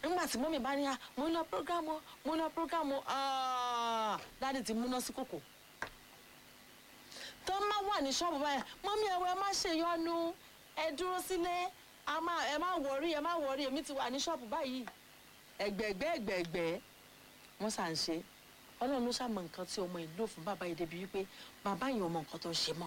nígbà tí mọ́mì bá ní mo lọ prógrámù dáàdì ti múná sí kòkò tó má wà ní ṣọ́ọ̀bù báyìí mọ́mì ẹ̀wọ̀ ẹ má ṣe yọnu ẹ dúró sílé ẹ má wọrí èmi ti wà ní ṣọ́ọ̀bù báyìí ẹgbẹ̀gbẹ́ wọ́n sà ń ṣe ọlọ́run ló ṣàmọ̀ nǹkan tí ọmọ ìlú fún bàbá yìí débi wípé bàbá yìí ọmọ nǹkan tó ń ṣe mọ́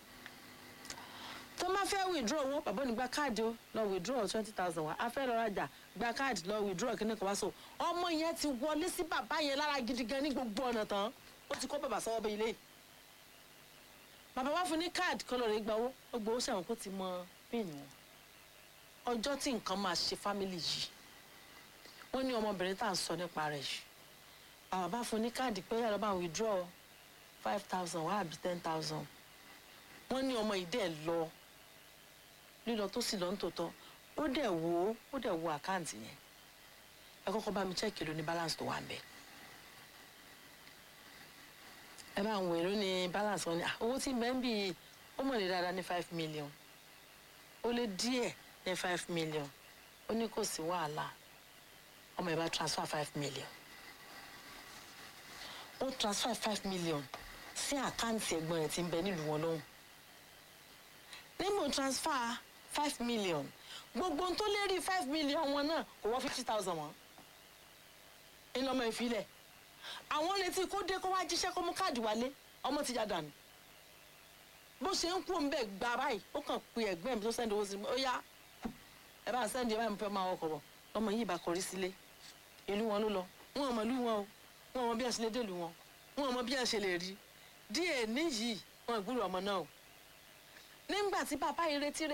tó má fẹ́ withdraw owó bàbá ní gba káàdì ó lọ withdraw 20,000 wá a fẹ́ lọ rajà gba káàdì lọ withdraw kíní kan wá so ọmọ yẹn ti wọlé sí bàbá yẹn lára gidi gan ní gbogbo ọ̀nà tán ó ti kó bàbá sọ́wọ́ bẹ ilé bàbá wá fún ní káàdì kọ́ lọ́ọ́ rẹ̀ gba owó ó gbowó sẹ́wọ̀n kó ti mọ píìnì wọn ọjọ́ tí nǹkan máa ṣe fámìlì yìí wọ́n ní ọmọbìnrin tá à ń sọ nípa rẹ̀ yìí bàbá bá fún ní káàdì pé yàrá bá withdraw 5,000 wá àbí 10,000 wọ́n ní ọmọ ìdẹ́ lọ lílọ tó sì lọ ń tòótọ́ ó dẹ̀ wo àkáǹtì yẹn ẹ kọ́kọ́ bá mi check èlò ní balance tó wà ń bẹ̀ ẹ bá ń wo èlò ní balance wọn ni owó tí bẹ́ẹ̀ ń bì ó mọ̀ ní dáadáa ní 5 million ó lé díẹ̀ ní 5 million ó ní kò sí wàhálà ọmọ ìbá transfer 5 million ó transfer 5 million sí àkáǹtì ẹ̀gbọ́n rẹ̀ tí ń bẹ nílùú wọn lọ́hùn nígbà transfer 5 million gbogbo tó lérí 5 million wọn náà kò wọ́ 50,000 wọn ńlọmọ ìfilẹ̀ àwọn retí kó dé kó wá jíṣẹ́ kó mú káàdì wálé ọmọ ti já dànù bó ṣe ń kú òun bẹ́ẹ̀ gba báyìí ó kàn pe ẹ̀gbọ́n mi tó sẹ́ndì owó sí mi ó yá ẹ bá sẹ́ndì ẹ bá mi fẹ́ máa wọkọ̀ bọ̀ ọmọ yìí bá kọrí sílé ìlú wọn ló lọ wọn ò mọ ìlú wọn o wọn ò mọ bí ẹ ṣe lè dèlú wọn wọn ò mọ bí ẹ ṣe lè rí díẹ̀ níyì wọn ìgbúrò ọmọ náà o nígbà tí bàbá yìí retí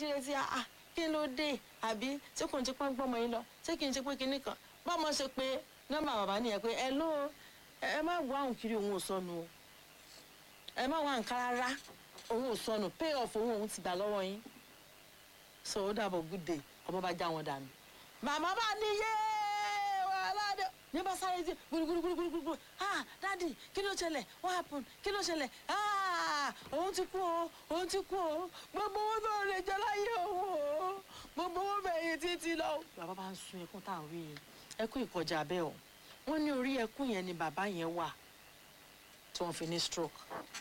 kí ló dé àbí tí kò ń ṣe pé gbọ́mọ yín lọ tí kì í ṣe pé kinní kan bọ́mọ ṣe pé nọ́mbà bàbá nìyẹn pé ẹ má wá òun kiri òun ò sọnù o ẹ má wá nǹkan rárá òun ò sọnù pay off òun ti gbà lọ́wọ́ yín so ó dàbọ̀ good day ọmọ bá já wọn dànù màmá bá níyé wàhálà dé ní bá sáré dé gbúrúgbúrúgbúrúgbúrú dádì kí ló ṣẹlẹ̀ what happened kí ló ṣẹlẹ̀ òun ti kú o gbogbo owó náà lè jẹ láyé òun o gbogbo owó bẹ̀yìn títí lọ. bàbá bá ń sun ẹkún tá à ń rí yẹn ẹkún ìkọjá bẹ́ẹ̀ o wọ́n ní orí ẹkún yẹn ni bàbá yẹn wà tí wọ́n fi ní stroke.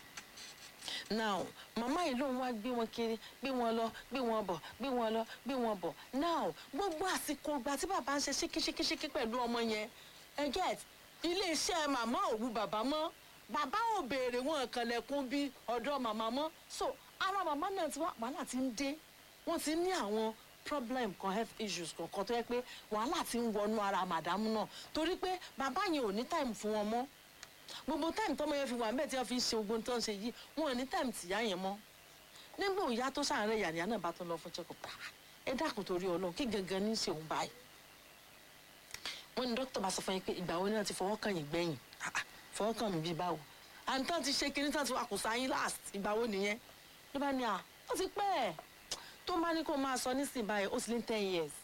now màmá yìí lòun wá gbé wọn kiri gbé wọn lọ gbé wọn bọ̀ gbé wọn lọ gbé wọn bọ̀ now gbogbo àsìkò ìgbà tí bàbá ń ṣe ṣíkíṣíkíṣíkí pẹ̀lú ọmọ yẹn ẹ get iléeṣẹ́ màmá òwú bàbá mọ́ bàbá ò béèrè wọn kànlẹ̀kùn bí ọ̀dọ̀ màmá mọ́ so ara màmá náà ti wàhálà ti ń dé wọ́n ti ní àwọn problem kan health issues kankan tó yẹ pé wàhálà ti ń wọnú ara màdámù náà torí pé bàbá yẹn ò ní time fún wọn mọ́ gbogbo time tọ́mọ yẹn fi wà níbẹ̀ tí wọ́n fi ń ṣe gbogbo tó ń ṣe yìí wọn ò ní time tìyá yẹn mọ́ nígbà òyà tó sàárẹ̀ yàrá náà bá tó lọ fún check-up ẹ dákun torí Ọlọ́run kí gangan ní í ṣe òun báyìí wọ́n ní dókítà bá sọ fún yín pé ìgbà wo ni wọ́n ti fọwọ́ kàn yín gbẹ̀yìn fọwọ́ kàn mí bíi báwo àǹtán ti ṣe kinní tán ti wà kò sáyín last ìgbà wo nìyẹn ló bá ní ó ti pẹ́ ẹ̀ tó bá ní kó máa sọ nísìnyí báyìí ó sì lé 10 years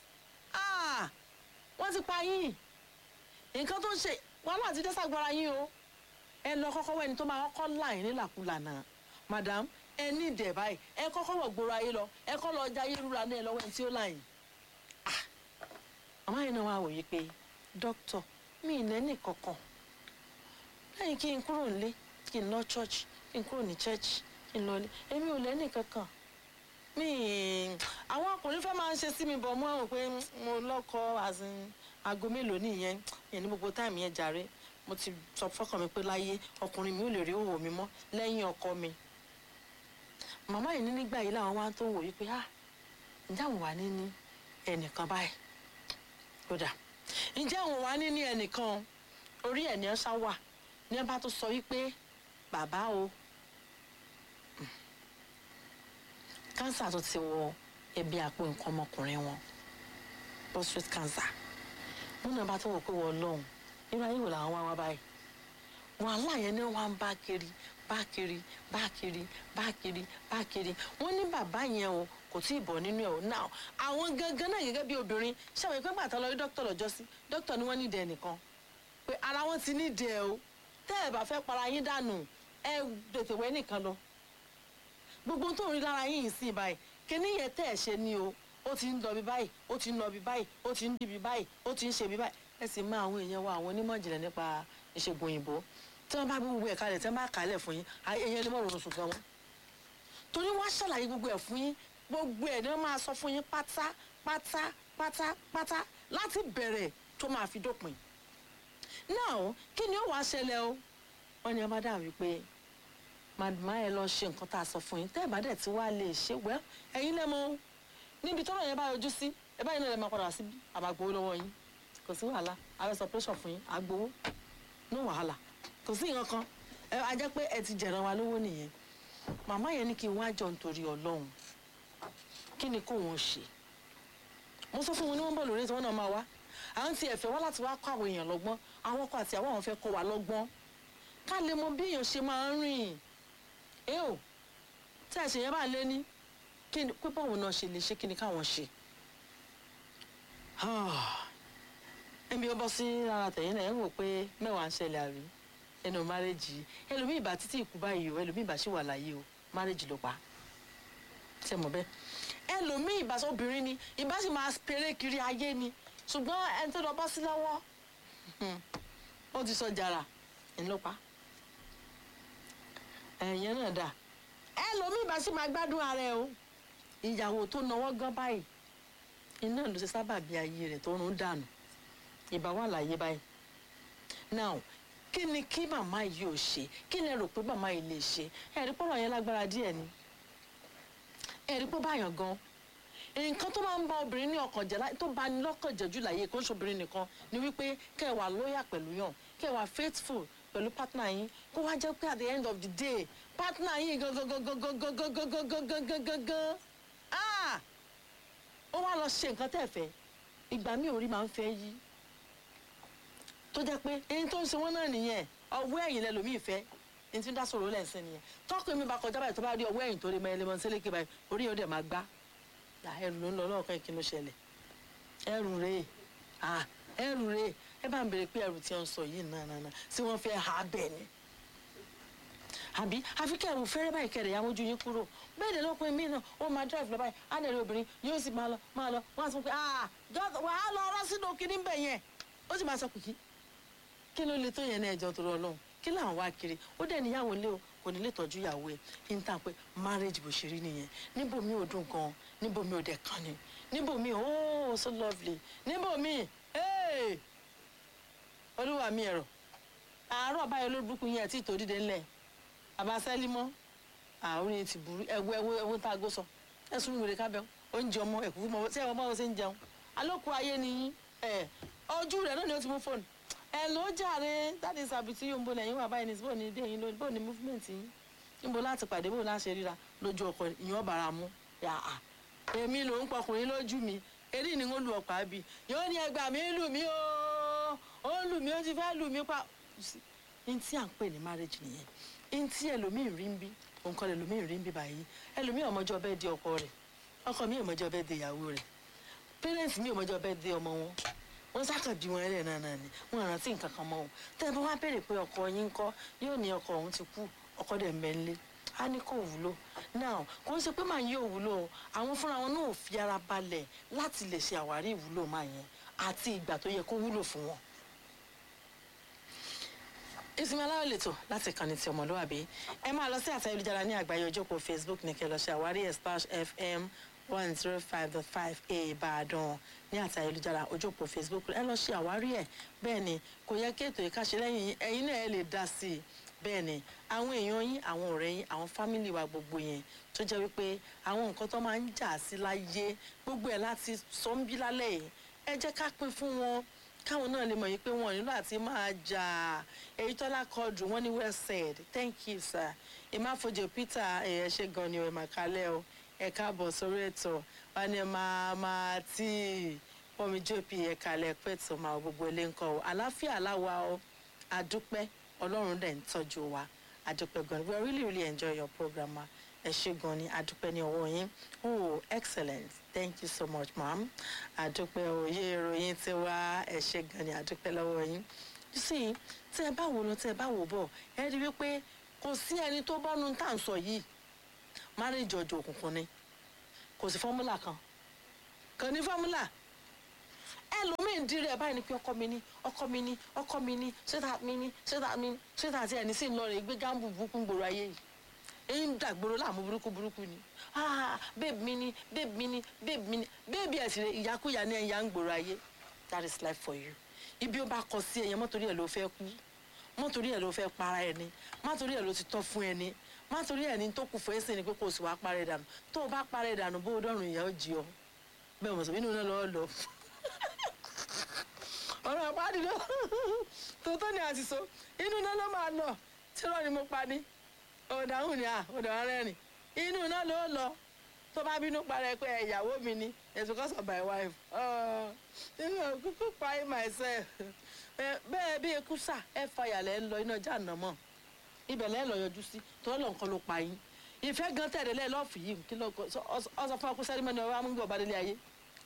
wọ́n ti pa yín nǹkan tó ń ṣe wàhálà ti dé sàgbára yín o ẹ lọ kọ́kọ́ wẹ́ni tó máa kọ́kọ́ láì nílàkulà náà madam ẹ ní ìdẹ̀ báyìí ẹ kọ́kọ́ wọ̀ gbòòrò ayé lọ ẹ kọ́ lọ jayé rúra náà lọ́wọ́ ẹni tí ó láyìn àmọ́ yẹn náà wà wòye pé dókítà mi ì lẹ́nì kankan lẹ́yìn kí n kúrò nílé kí n lọ church kí n kúrò ní church kí n lọ ilé èmi ò lẹ́nì kankan àwọn ọkùnrin fẹ́ máa ń ṣe sí mi bọ̀ mọ́ àwọn pé mo lọ́kọ aago mélòó nìyẹn yẹn ní gbogbo táìmù yẹn jàre mo ti sọ fọ́kàn mi pé láyé ọkùnrin mi ò lè rí òwò mi mọ́ lẹ́yìn ọkọ mi màmá yìí ní nígbà yìí làwọn wá tó ń wò yí pé ǹjẹ́ àwọn wà ní ẹnìkan báyìí kódà ǹjẹ́ àwọn wà ní ẹnìkan orí ẹ̀ ní ẹ ṣá wà ní ẹ bá tó sọ wípé bàbá o kánsà tó ti wọ ẹbí àpò nǹkan ọmọkùnrin wọn prostate cancer wọn náà bá tó wọ pé wọ́n lọ́hùn irú ayé wò làwọn wá báyìí wàhálà yẹn ni wọ́n bá kiri wọ́n ní bàbá yẹn o kò tí ì bọ̀ nínú ẹ̀ o now àwọn gangan náà gẹ́gẹ́ bí obìnrin ṣàwọn ìpín gbàtà lọ rí dókítà lọ́jọ́ sí dókítà ni wọ́n nídìí ẹnìkan pé ara wọn ti nídìí ẹ o tẹ́ ẹ bá fẹ́ para yín dànù ẹ tètè wẹ́ nìkan lọ gbogbo tó ń rí lára yín sí báyìí kíní yẹn tẹ́ ẹ ṣe ni o ó ti ń lọ bí báyìí ó ti ń lọ bí báyìí ó ti ń di bí báyìí ó ti ń ṣe bí báyìí ẹ sì mọ àwọn èèyàn wa àwọn onímọ̀ ìjìnlẹ̀ nípa ìṣègùn òyìnbó tí wọ́n bá gbogbo ẹ̀ kalẹ̀ tí wọ́n bá kálẹ̀ fún yín èèyàn lè mọ̀ ronú sùn gan wọn torí wọ́n ṣàlàyé gbogbo ẹ̀ fún yín gbogbo ẹ̀ ni wọ́n máa sọ fún yín pátápátá láti bẹ̀rẹ̀ tó máa fi dópin náà kí ni ó wàá ṣẹlẹ̀ o wọ́n ní ọba dà wípé màdùmá ẹ lọ ṣe nǹkan tá a sọ fún yín tẹ́ ẹ̀ bá dẹ̀ tí wàá lè ṣe wẹ́ ẹ̀yin lẹ́mọ níbi tọ́rọ̀ yẹn bá yọjú sí ẹ báyìí náà lè máa padà sí àbàgbowó lọ́wọ́ yín kò sí wàhálà àwọn sọpẹ́sọ̀ fún yín àgbowó ní wàhálà kò sí nǹkan kan ẹ a jẹ́ pé ẹ ti jẹ̀ràn wa lówó nìyẹn màmá yẹn ní kí n wá jọ nítorí Ọlọ́run kí ni kò wọ́n ṣe mo sọ fún wọn ní wọ́n bọ̀ lórí tí wọ́n náà máa wá àwọn ti ẹ̀fẹ̀ wá láti wá kọ́ àwọn èèyàn lọ́gbọ́n àwọn ọkọ àti àwọn fẹ́ kọ́ wa lọ́gbọ́n ká lè mọ bí èèyàn ṣe máa ń rìn ò tí àṣẹ yẹn bá lé ní kí ni pé báwọn náà ṣe lè ṣe kí ni káwọn ṣe ẹ̀mí ọbọ̀ sí ara tẹ̀yìn náà ẹ̀ ń wò pé mẹ́wàá ń ṣẹlẹ̀ àrí ẹnu márẹ́jì ẹlòmíì ìbá títí ìkú báyìí o ẹlòmíì ìbá ṣì wà láyé o márẹ́jì ló pa ṣe mọ̀ bẹ́ẹ̀ ẹlòmíì ìbá obìnrin ni ìbá sì máa péré kiri ayé ni ṣùgbọ́n ẹni tó lọ bọ́ sí lọ́wọ́ ó ti sọ jàrà ńlọpa ẹ̀yẹn náà dà ẹlòmíì ìbá sì máa gbádùn ara ẹ o ìyàwó tó náwó gan báyìí iná ló ṣe sábà bí ayé rẹ̀ tó rún dànù ìbá wà láyé báyìí now kí ni kí màmá yìí ò ṣe kí ni ẹ rò pé màmá yìí lè ṣe ẹ̀rí pọ́nrọ̀ yẹn lágbára díẹ̀ ni ẹ̀rí pọ́ báyàn gan nǹkan tó máa ń bá obìnrin ní ọkàn jẹ́ tó bá ní lọ́kàn jẹ́ jù láyé kó ń ṣobìnrin nìkan ni wípé kẹ́ ẹ wà lóyà pẹ̀lú yàn kẹ́ ẹ wà faithful pẹ̀lú partner yín kó wá jẹ́ pé at the end of the day partner yín gangan ó wá lọ ṣe nǹkan tẹ́ ẹ fẹ́ ìgbà míì orí máa ń fẹ́ yí tó jẹ́ pé ẹni tó ń ṣe wọ́n náà nìyẹn ọwọ́ ẹ̀yìn lẹ́lòmíì fẹ́ ẹni tí ń dá sọ̀rọ̀ lẹ́sìn nìyẹn tọ́kùn mi bá kọjá báyìí tó bá rí ọwọ́ ẹ̀yìn tó rí mọ́ ẹlẹ́mọ̀ sílẹ̀kì báyìí orí yóò dẹ̀ máa gbá ẹrù ló ń lọ lọ́ọ̀kan kí ló ṣẹlẹ̀ ẹrù rèé ẹ bá ń béèrè pé ẹrù tí wọ́n ń sọ yìí náà tí wọ́n fẹ́ ha bẹ́ẹ̀ ni àbí àfikẹ́ ẹrù fẹ́rẹ́ báyìí kẹrẹ̀ yà mójú yín kúrò bẹ́ẹ̀ ni lọ́kùnrin mi náà ó máa drive lọ báyìí á nẹ̀rẹ̀ obìnrin yóò sì máa lọ wọ́n á sọ pé wàá lọ ọ̀rọ̀ sínú kinní ń bẹ̀ yẹn ó sì máa sọ pé kí ló le tó yẹn ní ẹjọ́ torí Ọlọ́run kí làwọn wá kiri ó dẹ̀ níyàwó lé o kò ní lè tọ́jú ìyàwó ẹ̀ kí n tàn pé marriage bó ṣe rí nìyẹn níbo mi ò dùn gan níbo mi ò dẹ̀ kàn ní níbo mi oh so lovely níbo mi olúwa mi ẹ̀rọ àárọ̀ báyọ̀ ló burúkú yẹn tí tòdìdẹ ńlẹ̀ àbáṣẹ́límọ́ àárín ti burú ẹ̀wọ́ tá a gbó sọ ẹ̀sùn ìwé kábẹ́ oúnjẹ ọmọ ẹ̀kú fún ọmọ tí ẹ̀wọ̀n báwo ṣe ń jẹun alókù ayé ni ojú rẹ̀ náà ni ó ti mú fóònù ẹ ló jàre dáàdi sàbìtì yóò ń bo lẹ́yìn wà báyìí ní bó ní dé yín lónìí bó ní movement yín níbo láti pàdé bó láṣẹ ríra lójú ọkọ ìyàn bàrà mú yàà èmi ló ń pọkùnrin lójú mi eré ni wọ́n lu ọ̀pá bì yóò ní ẹgbà mi lù mí ó lù mí ó ti fẹ́ lù mí pa n tí à ń pè ní marriage nìyẹn n tí ẹlòmíì rí ń bí nǹkan ẹlòmíì rí ń bí báyìí ẹlòmíì ọmọjọ́ bẹ́ẹ̀ di ọkọ rẹ̀ ọkọ mi ọmọjọ́ bẹ́ẹ̀ di ìyàwó rẹ̀ parents mi ọmọjọ́ bẹ́ẹ̀ di ọmọ wọn wọ́n sákà bí wọn ẹlẹ́ náà ni wọ́n rántí nǹkan kan mọ́ wọn tẹ́ ẹ bá wá béèrè pé ọkọ yín ń kọ́ yóò ní ọkọ òun ti kú ọkọ dẹ̀ mẹ́lẹ́ á ní kò wúlò náà kò ń ṣe pé màá yóò wúlò o àwọn fúnra wọn náà ò fi ara balẹ̀ láti lè ṣe àwárí ìwúlò máa yẹn àti ìgbà tó yẹ kó wúlò fún wọn. Ìsinmi Aláyọ̀ lẹ́tọ̀ láti kàn ní ti ọmọlúwàbí ẹ máa lọ sí àtẹ ayélujára ní àgbáyé ojókòó Facebook ní kẹ́ lọ ṣe àwárí @FM 105.5 Ìbàdàn ní àti ayélujára ojókòó Facebook ẹ lọ ṣe àwárí ẹ bẹ́ẹ̀ ni kò yẹ kí ètò ìkáṣe lẹ́yìn ẹ̀yin náà ẹ lè dá sí i bẹ́ẹ̀ ni àwọn èèyàn yín àwọn ọ̀rẹ́ yín àwọn fámìlì wa gbogbo yẹn tó jẹ́ wípé àwọn nǹkan tó máa ń jà sí láyé gbogbo ẹ̀ láti sọ ń bí lálẹ́ yìí ẹ jẹ́ ká pín fún wọn káwọn náà lè mọ̀ yìí pé wọn nílò àti máa jà èyí tọ́lá kọdù wọn ní well said thank you sir ìmáfojò Peter ẹ ṣe gan ni ẹ mà kálẹ̀ o ẹ káàbọ̀ sórí ètò wọn ni máa tí omi jp ẹ kálẹ̀ pẹ̀tọ́ máa gbogbo ilé ńkọ́ o àlàáfíà aláwa o àdúpẹ́ Ọlọ́run dẹ̀ ń tọ́jú wa àdúpẹ́ gan we really really enjoy your program ma ẹ ṣé gan ni àdúpẹ́ ní ọwọ́ yín oh excellent thank you so much ma'am àdúpẹ́ òye ìròyìn ti wá ẹ ṣé gan ni àdúpẹ́ lọ́wọ́ yín you see tí ẹ bá wò lọ tí ẹ bá wò bọ̀ ẹ rí wípé kò sí ẹni tó bọ́nu tá à ń sọ yìí marriage ọjọ́ òkùnkùn ni kò sí fọ́múlà kan kàn ní fọ́múlà ẹlòmíín di rẹ̀ báyìí ni pé ọkọ mi ní sweetheart mi ní sweetheart ẹni sì ń lọ rẹ̀ gbé gáàmù burúkú gbòòrò ayé yìí èyí ń dàgbòrò láàmú burúkú ni babe mi ní babe ẹ̀sìn rẹ̀ ìyákúyà ní ẹ̀yà ń gbòòrò ayé. That is life for you. Ibi ó bá kọ sí ẹ̀yẹn mọ́tòrí ẹ̀ ló fẹ́ kú mọ́tòrí ẹ̀ ló fẹ́ para ẹni mọ́tòrí ẹ̀ ló ti tọ́ fún ẹni mọ́tòrí ẹ̀ ní tó kù fún ẹ̀sìn ni pé kò sì wá parẹ́ dànù tó o bá parẹ́ dànù bó o dọ̀rùn ìyá ó jí ọ bẹ́ẹ̀ mọ̀ sọ inú náà lọ́ọ́ lọ. ọ̀rọ̀ àpáàdì ló tòótọ́ ni àṣìṣe inú náà ló máa lọ tí lọ́ọ̀ ni mo pa ní ọ̀dàhùn ni ọ̀dàhùn rẹ́rìn inú náà ló lọ tó bá bínú parẹ́ pé ìyàwó mi ni it's because of my wife nínú kúkú pa myself bẹ́ẹ̀ bí ekú sà ẹ fàyà lẹ́ ń lọ iná jáàná mọ́ ibẹ̀ lẹ́ lọ yọjú sí tó lọ nǹkan ló pa yín ìfẹ́ gan tẹ̀lé lẹ́ lọ́ọ̀fù yìí kí ló ọsọ fún ọkùnrin sẹ́rí mẹ́ni ọwọ́ amúgbò ọba délé ayé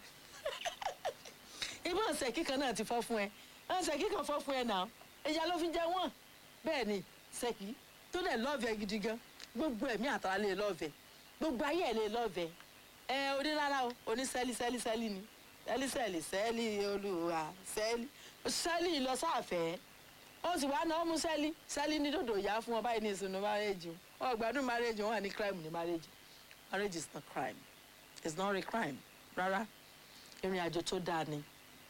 ibà ọ̀sẹ̀ kíkan náà ti fọ́ fún ẹ ọ̀sẹ̀ kíkan fọ́ fún ẹ náà ìyá ló fi jẹ wọ́n bẹ́ẹ̀ ni sẹ́kì tó dẹ̀ lọ́ọ̀fẹ́ gidi gan gbogbo ẹ̀mí àtàrà lè lọ́ọ̀fẹ́ gbogbo ayé ẹ̀ lè lọ́ọ̀fẹ́ onírárá o onísẹ́lí ni sẹ́lí olùwà sẹ́lí lọ sáàfẹ́ ó sì wá náà mú sẹ́lí ní dòdò ìyá fún ọ báyìí ní ìsúnú márẹ́jì wọn gbádùn márẹ́jì wọn wà ní crime ní márẹ́jì marriage is not crime it's not a crime rárá ìrìn àjò tó dáa ni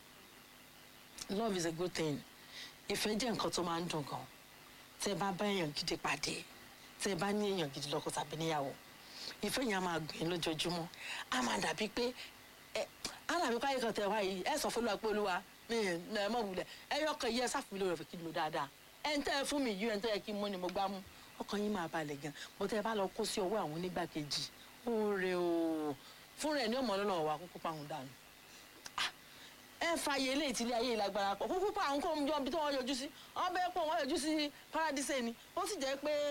love is a good thing ìfẹ́ jẹ́ nǹkan tó máa ń dùn gan tẹ́ bá bá èèyàn gidi pàdé tẹ́ bá ní èèyàn gidi lọ́kọ tàbí níyàwó ìfẹ́ yẹn á máa gbìn lójoojúmọ́ á máa dàbí pé káyé kan tẹ̀ wá yìí ẹ sọ fún olúwa pé olúwa mi ẹ mọ̀ wulẹ̀ ẹ yọ ọkàn yìí ẹ sáfù mi lórí ọ̀fẹ́ kí n lò dáadáa ẹ ń tẹ́ ẹ fún mi yìí ẹ ń tẹ́ ẹ kí n mú ni mo gbá mú ọkàn yín máa balẹ̀ gan bó tẹ́ ẹ bá lọ kó sí ọwọ́ àwọn onígbàkejì oore o fúnra ẹ ní ọmọ ọlọ́nà ọ̀wà kúkú pa àwọn dànù ẹ fààyè ilé ìtìlẹ̀ ayé ìlágbára pọ̀ kúkú pa àwọn kó ń jọ ibi tí wọ́n yọjú sí ọbẹ̀ pọ̀ wọ́n yọjú sí paradise ni ó sì jẹ́ pé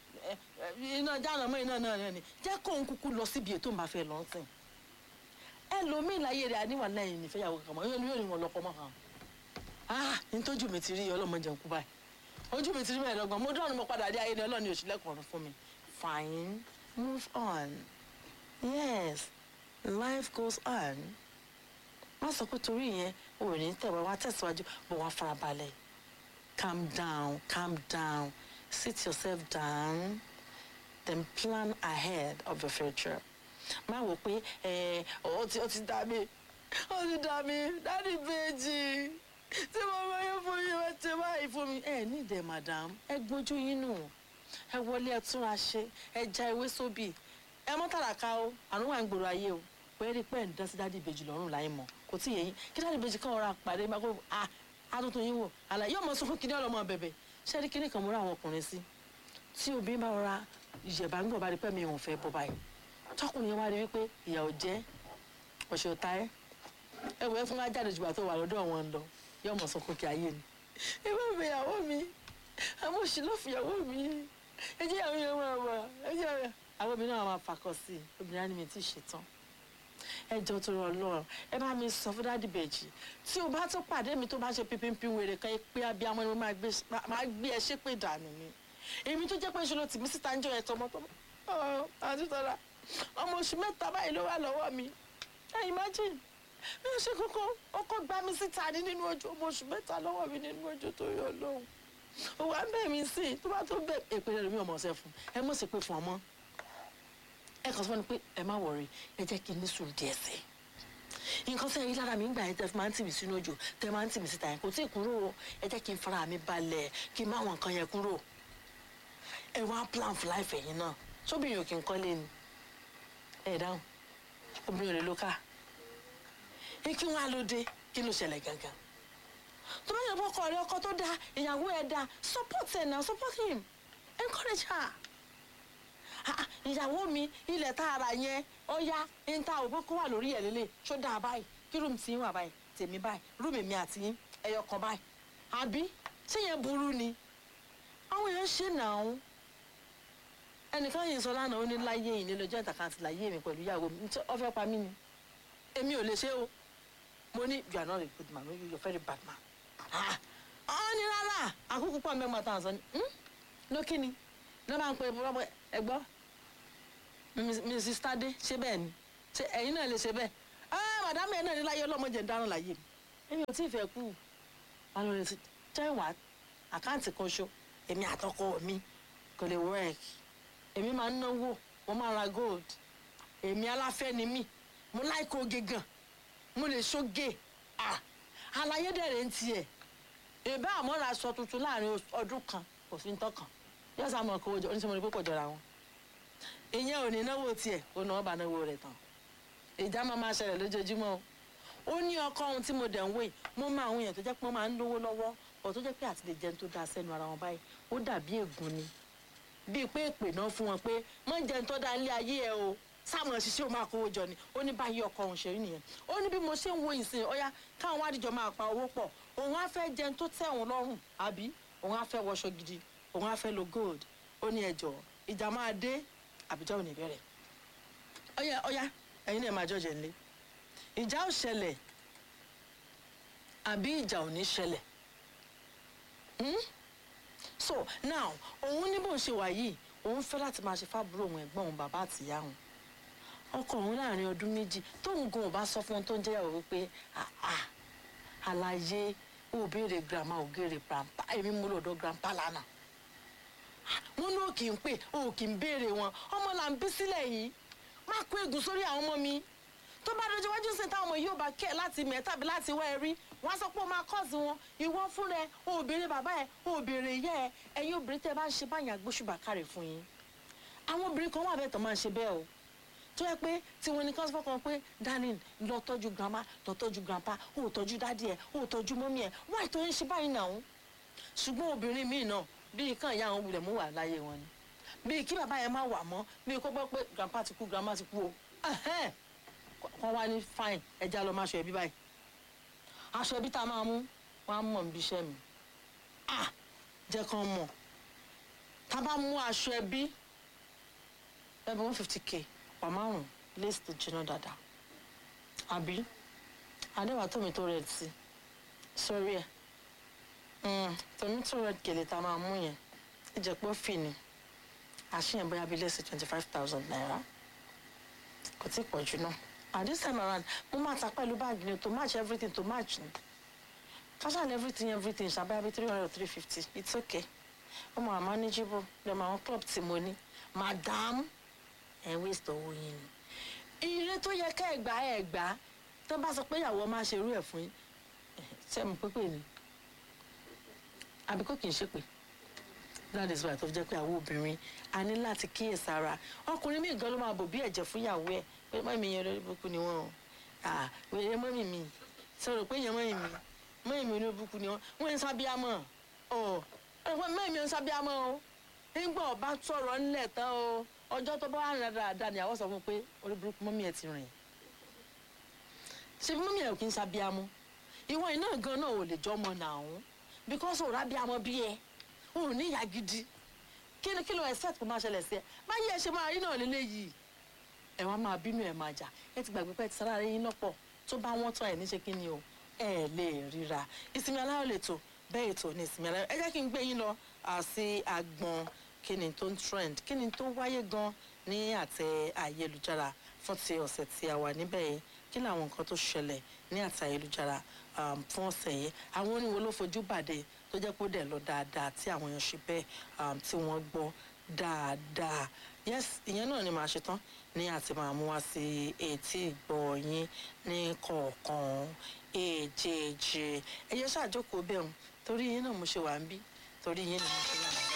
iná jáàná mọ́ iná náà ni jẹ́ kó ń kúkú lọ síbi ètò máa fẹ́ lọ́ọ́ sìn ẹlòmíì láyé rẹ̀ àníwà lẹ́yìn nífẹ̀yàwó kankan mọ́ yóò ní wọn lọ́kọ́ mọ́ hàn ní tójú mi ti rí ọlọ́mọdé ń kú báyìí ojú mi ti rí mẹ́ẹ̀ẹ́dọ́gbọ̀n mo dọ́rùn mo padà dé ayé ni ọlọ́ọ̀ni òṣìlẹ̀kùn ọ̀run fún mi fine move on yes life goes on má sọ pé torí ìyẹn o ò ní tẹ̀wé wá tẹ̀síwájú bó wá farabalẹ̀ calm down sit yourself down then plan ahead of your future má wò pé ó ti dá mi dáàdì Bèjì tí mo máa yẹ fún yín wọ́n ti báyìí fún mi ní ìdẹ̀ madam ẹ gbójú yín nù ẹ wọlé ẹ túnra ṣe ẹ já ewé sóbì ẹ mọ́ tàràkà o àrùn wà ń gbòòrò ayé o pẹ́ẹ́rì pẹ́ẹ́ ń dán sí dáàdì Bèjì lọ́rùn láì mọ̀ kò tí ì yẹ yín kí dáàdì Bèjì kan ọ̀rọ̀ àpàdé máa kó àtúntò yín wò àlàyé ọmọ sọ fún kíní ọlọmọ bẹ̀bẹ̀ ṣẹ́ẹ́rì kíní kan múra àwọn ọkùnrin sí tí obìnrin bá rọra ìyẹ̀bá ń gbọ̀ bá rí pẹ́ mi ò fẹ́ bọ́ báyìí tọkùnrin yẹn wá rí wípé ìyàwó jẹ́ ọ̀ṣẹ̀ ọ̀tá ẹ̀ ẹ̀wọ̀ ẹ̀ fún wa jáde jùlọ tó wà lọ́dọ̀ wọn lọ yóò mọ̀ sọ kókè ayé ni ìwé ìyàwó mi àmọ́ òṣì ló fi ìyàwó mi ẹjẹ́ ìyàwó yẹn máa wà ẹjẹ́ àwọn obìnrin náà máa fakọ sí i obìnrin á ní mi ti ṣetán ẹjọ́ tó rọ lọ́rùn ẹ bá mi sọ fún dáàdì Bèjì tí o bá tó pàdé mi tó bá ṣe pínpín wèrè kan pé abiyamọ ni mo máa gbé ẹ ṣépè dànù ni èmi tó jẹ́ pé ṣe ló tì mí síta ń jọ ẹ̀ tọmọtọmọ àtúntọ́ra ọmọ oṣù mẹ́ta báyìí ló wà lọ́wọ́ mi imagine mi ò ṣe kókó ọkọ gbá mi síta ní nínú ojú ọmọ oṣù mẹ́ta lọ́wọ́ mi nínú ojú tó yọ lọ́hùn òwò à ń bẹ̀ mí sí tó bá tó bẹ̀ èpè rẹ̀ mi ò mọ̀ ọ̀sẹ̀ fún ẹ mọ̀ sí pé fún ọmọ ẹ kàn sọ fún mi pé ẹ má wọrí ẹ jẹ́ kí n ní sùúrù díẹ̀ sí nǹkan sẹ́yìn lára mi ń gbà yẹn tẹ́ fi máa ń tì mí sínú ojú tẹ́ máa ń tì mí síta yẹn kò tí ì kúrò ẹ jẹ́ kí n fara mi balẹ̀ kí n má wọn nǹkan yẹn kúrò ẹ wá plan for life ẹ̀yìn náà sóbìnrin ò kí n kọ́lé ni ẹ dáhùn obìnrin ò lè lókà kí wọn á ló dé kí ló ṣẹlẹ̀ gangan tó bá yẹ bọ́ ọkọ rẹ ọkọ tó dáa ìyàwó ẹ dáa support ẹ náà support him encourage her ìyàwó mi ilẹ̀ tá a ra yẹn ó yá ń ta òbó kó wà lórí ẹ̀ lélẹ̀ ṣó dáa báyìí kí rúùmù tí ń wà báyìí tèmi báyìí rúùmù mi àti yín ẹyọ kan báyìí àbí ṣé yẹn burú ni àwọn èèyàn ṣe náà ẹnìkan yìí sọ lánàá ó ní láyé yìí nílò jẹ́ ìtàkàntì láyé mi pẹ̀lú ìyàwó mi ó fẹ́ pa mí ni èmi ò lè ṣe o mo ní you are not a good man you are very bad man ọ́ ní rárá àkókò pọ̀ mẹ́gbàá tá à ń sọ ni lókè ni ló máa ń pe ẹgbọ́ Mrs. Tade ṣé bẹ́ẹ̀ ni ṣé ẹ̀yin náà lè ṣe bẹ́ẹ̀ àdámọ̀ ẹ̀ náà ní láyé ọlọ́mọdé ń dáràn láyé mi èmi ò tí ì fẹ́ kú àwọn ọ̀rẹ́ ti jẹ́ ìwà àkáǹtì kan ṣo èmi àtọkọ mi kò lè work èmi máa ń náwó mo máa ra gold èmi aláfẹ́ ni mí mo láìkó oge gan mo lè ṣoge àlàyé dẹ̀rẹ̀ ń tiẹ̀ ìbá àmọ́ra aṣọ tuntun láàrin ọdún kan kò fi ń tọkàn yóò sá mọ̀ kó o jọ oníṣẹ́ mo ní pé kò jọra wọn ìyẹn ò ní náwó tiẹ̀ ó náà bá náwó rẹ̀ tán ìjà máa ṣẹlẹ̀ lójoojúmọ́ ó ní ọkọ ohun tí mo dẹ̀ ń wé mo máa àwọn èèyàn tó jẹ́ pé wọ́n máa ń lówó lọ́wọ́ ọ̀ tó jẹ́ pé àti lè jẹun tó dáa sẹ́nu ara wọn báyìí ó dàbí ègún ni bíi pé èpè náà fún wọn pé mọ́ jẹun tó dáa nílé ayé ẹ o sáwọn òṣìṣẹ́ ò máa kówó jọ ni ó ní báyìí ọkọ òun ṣe rí nìyẹn ó ní bí mo ṣe ń wo ìsìn ọyá káwọn wádìjọ máa pa owó pọ̀ òun á fẹ́ jẹun tó tẹ́ òun lọ́rùn àbí òun á fẹ́ wọṣọ gidi òun á fẹ́ lo gold ó ní ẹjọ́ ìjà máa dé àbíjọ́ ò ní bẹ̀rẹ̀ ọyá ẹ̀yin náà máa jọ̀jẹ̀ ńlẹ̀ ìjà ò ṣẹlẹ̀ àbí ìjà ò ní ṣẹlẹ̀ so now òun ní bó ń ṣe wà yìí òun fẹ́ láti máa ṣe fábúrò òun ẹ̀gbọ́n òun bàbá àtìyá òun ọkọ òun láàrin ọdún méjì tóun gan ò bá sọ fún un tó ń jẹ́yàwó wípé àlàyé ò béèrè grandma ò béèrè grandpa èmi mú lọ́dọ̀ grandpa lánàá wọn ní ò kì í pè ò kì í béèrè wọn ọmọ là ń bí sílẹ̀ yìí má kó ègún sórí àwọn ọmọ mi tó bá dojú wájú sí táwọn ọmọ yìí ò bá kẹ́ láti mẹ́ tàbí láti wá ẹ rí wọ́n sọ pé ó máa kọ́ọ̀sì wọn ìwọ fún rẹ ò béèrè bàbá ẹ ò béèrè ìyá ẹ ẹ̀yin obìnrin tẹ́ bá ń ṣe báyìí àgbóṣùbà kárẹ̀ fún yín àwọn obìnrin kan wà bẹ́ẹ̀ tó máa ń ṣe bẹ́ẹ̀ o tó yẹ pé tí wọn ní kí wọn sọ fún wọn pé darling lọ tọ́jú grandma lọ tọ́jú grandpa ó tọ́jú dádì ẹ ó tọ́jú mọ́mí ẹ wọ́n àìtọ́ yẹn ṣe báyìí náà ṣùgbọ́n obìnrin míì náà bíi kàn ìyá àwọn wulẹ̀ mú wà láyé wọn ni bíi kí bàbá yẹn má wà mọ́ bíi kó gbọ́ pé grandpa ti kú grandma ti kú o wọ́n wá ní fine ẹja lọ máa ṣọ ẹbí báyìí aṣọ ẹbí tá a máa mú wọn á mọ̀ níbi iṣẹ́ mi jẹ́ kán mọ̀ tá a bá mú aṣọ ẹbí 150k pa márùn lace tó jiná dáadáa àbí adéwà tómi tó red sí sórí ẹ tómi tó red gèlè tá a máa mú yẹn ìjẹpọ̀ fì ní àṣìyàn bóyá bíi lẹ́sìn 25,000 naira kò tí ì pọ̀ jù náà and this time around mo máa ta pẹ̀lú báàgì ni to match everything to match ni fashion everything ṣàbẹ́yà bíi 300 or 350 it's okay ó máa manageable lọ́mọ àwọn club tí mo ní madam ẹ waste owó yín ni ire tó yẹ ká ẹ gbà tó bá sọ pé ìyàwó máa ṣe irú ẹ̀ fún yín ṣe mo pépè ni àbí kò kì í ṣe pé that is why tó fi jẹ́ pé àwọn obìnrin a ní láti kíyèsára ọkùnrin míì gan ló máa bò bí ẹ̀jẹ̀ fún ìyàwó ẹ̀ pé mọ́mí yẹn lórí burúkú ni wọ́n o wèrè mọ́mí mi sọ̀rọ̀ pé yẹn mọ́mí mi lórí burúkú ni wọ́n ń sábíàmọ́ mọ́mí mi ń sábíàmọ́ o nígbà ọba sọ̀rọ̀ ńlẹ̀ tán o ọjọ́ tó bá wà ní dáadáa ni àwọn sọ fún un pé orí burúkú mọ́mí ẹ̀ ti rìn ṣe mọ́mí ẹ̀ kì í sábíàmọ́ ìwọ iná gan náà ò lè jọ́ ọmọ náà ọ̀hún because òrà bíàmọ́ bí ẹ ò ní ìyá gidi kí ló expect kó máa ṣẹlẹ̀ sí ẹ báyìí ẹ ṣe máa rí náà lélẹ́yìí ẹ wá máa bínú ẹ máa jà ẹ ti gbàgbé pé ẹ ti sára rí yín lọ́pọ̀ tó bá wọ́n tán ẹ̀ níṣe kí ni o ẹ lè ríra ìsinmi aláyọ̀ lè tò bẹ́ẹ̀ ètò ní ìsinmi aláyọ̀ ẹ jẹ́ kí n gbé yín lọ sí agbọn kí ni tó ń trend kí ni tó wáyé gan ní àtẹ ayélujára fún ti ọ̀sẹ̀ tí a wà níbẹ̀ yìí kí làwọn nǹkan tó ṣẹlẹ̀ ní àtẹ ayélujára fún ọ̀sẹ̀ yìí àwọn oníwo ló fojú bàdé tó jẹ́ pé ó dẹ̀ lọ dáadáa tí àwọn èèyàn ṣe bẹ́ẹ̀ tí wọ́n gbọ́ dáadáa yes ìyẹn náà ni màá ṣe tán ní àti máa mú wá sí etí ìgbọ́ yín ní kọ̀ọ̀kan èjèèjì ẹ̀yẹ ṣàjókòó bẹ́ẹ̀ torí yín náà mo ṣe wà ń bí torí yín ni mo ṣe wà ń bí.